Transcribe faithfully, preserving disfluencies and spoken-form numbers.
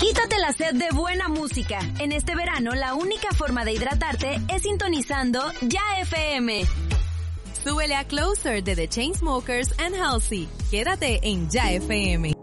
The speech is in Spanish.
Quítate la sed de buena música. En este verano, la única forma de hidratarte es sintonizando Ya F M. Súbele a Closer de The Chainsmokers and Halsey. Quédate en Ya F M.